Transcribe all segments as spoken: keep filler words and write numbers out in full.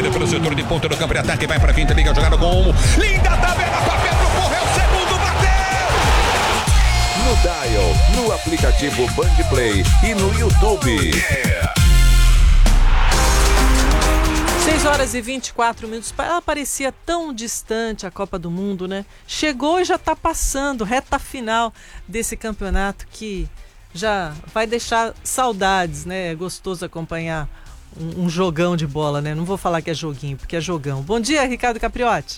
batida pelo setor de ponta do campo de ataque, vai para quem também, a jogada com linda tabela com a Pedro Porra, é o segundo, bateu! No Dial, no aplicativo Band Play e no YouTube. Yeah. seis horas e vinte e quatro minutos, ela parecia tão distante a Copa do Mundo, né? Chegou e já está passando, reta final desse campeonato que já vai deixar saudades, né? É gostoso acompanhar um, um jogão de bola, né? Não vou falar que é joguinho, porque é jogão. Bom dia, Ricardo Capriotti.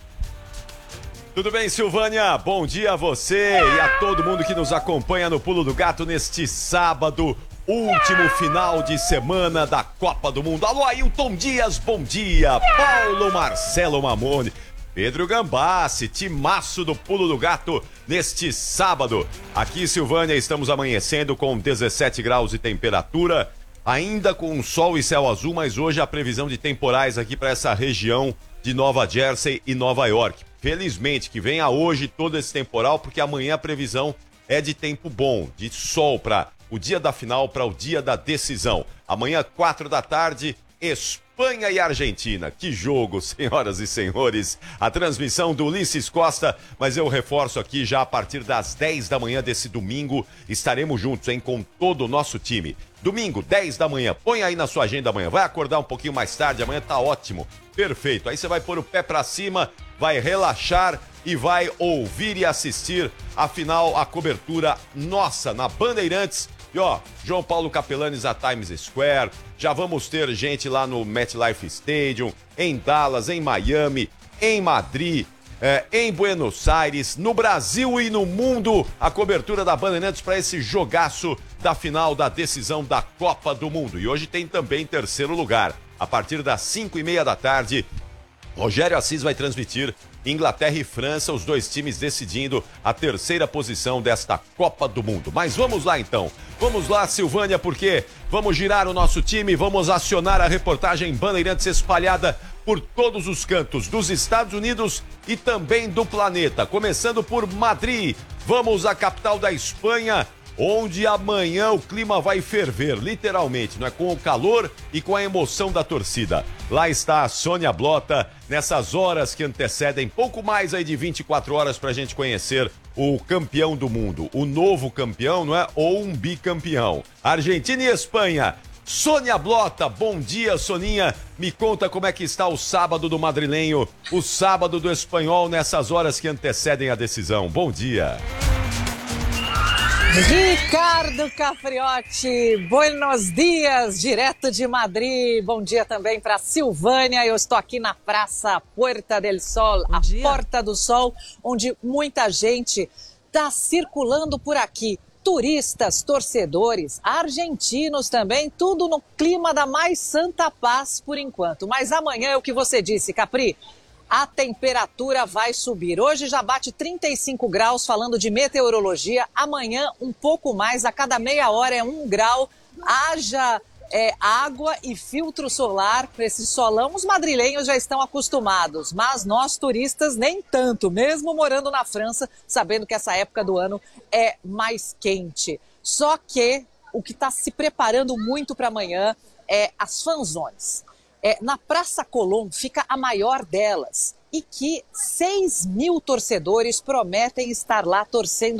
Tudo bem, Silvânia? Bom dia a você e a todo mundo que nos acompanha no Pulo do Gato neste sábado, último final de semana da Copa do Mundo. Alô, Ailton Dias, bom dia. Paulo Marcelo Mamone, Pedro Gambassi, timaço do Pulo do Gato neste sábado. Aqui, Silvânia, estamos amanhecendo com dezessete graus de temperatura, ainda com sol e céu azul, mas hoje a previsão de temporais aqui para essa região de Nova Jersey e Nova York. Felizmente que venha hoje todo esse temporal, porque amanhã a previsão é de tempo bom, de sol para o dia da final, para o dia da decisão. Amanhã, quatro da tarde, Espanha e Argentina. Que jogo, senhoras e senhores. A transmissão do Ulisses Costa, mas eu reforço aqui já a partir das dez da manhã desse domingo, estaremos juntos, hein, com todo o nosso time. Domingo, dez da manhã, põe aí na sua agenda amanhã. Vai acordar um pouquinho mais tarde, amanhã tá ótimo. Perfeito. Aí você vai pôr o pé pra cima, vai relaxar e vai ouvir e assistir a final, a cobertura nossa na Bandeirantes. E ó, João Paulo Capelanes a Times Square, já vamos ter gente lá no MetLife Stadium, em Dallas, em Miami, em Madrid, é, em Buenos Aires, no Brasil e no mundo, a cobertura da Bandeirantes para esse jogaço da final da decisão da Copa do Mundo. E hoje tem também terceiro lugar. A partir das cinco e meia da tarde, Rogério Assis vai transmitir Inglaterra e França, os dois times decidindo a terceira posição desta Copa do Mundo. Mas vamos lá então, vamos lá, Silvânia, porque vamos girar o nosso time, vamos acionar a reportagem Bandeirantes espalhada por todos os cantos dos Estados Unidos e também do planeta. Começando por Madrid, vamos à capital da Espanha, onde amanhã o clima vai ferver, literalmente, não é? Com o calor e com a emoção da torcida. Lá está a Sônia Blota, nessas horas que antecedem, pouco mais aí de vinte e quatro horas para a gente conhecer o campeão do mundo, o novo campeão, não é? Ou um bicampeão. Argentina e Espanha. Sônia Blota, bom dia, Soninha. Me conta como é que está o sábado do madrilenho, o sábado do espanhol, nessas horas que antecedem a decisão. Bom dia. Ricardo Capriotti, buenos dias, direto de Madrid. Bom dia também para Silvânia. Eu estou aqui na Praça Puerta del Sol, Bom a dia. Porta do Sol, onde muita gente está circulando por aqui. Turistas, torcedores, argentinos também, tudo no clima da mais santa paz por enquanto. Mas amanhã é o que você disse, Capri. A temperatura vai subir. Hoje já bate trinta e cinco graus, falando de meteorologia. Amanhã, um pouco mais, a cada meia hora é um grau. Haja é, água e filtro solar para esse solão. Os madrilenhos já estão acostumados, mas nós turistas nem tanto, mesmo morando na França, sabendo que essa época do ano é mais quente. Só que o que está se preparando muito para amanhã é as fanzones. É, na Praça Colón fica a maior delas e que seis mil torcedores prometem estar lá torcendo